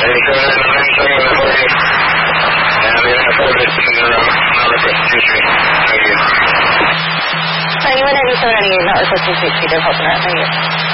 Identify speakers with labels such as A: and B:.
A: Anyone have you thrown any network questions to their help in that?